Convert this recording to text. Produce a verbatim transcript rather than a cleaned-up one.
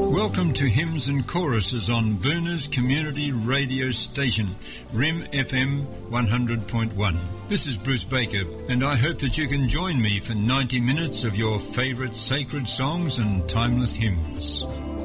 Welcome to Hymns and Choruses on Burners Community Radio Station, R I M F M one hundred point one. This is Bruce Baker, and I hope that you can join me for ninety minutes of your favourite sacred songs and timeless hymns.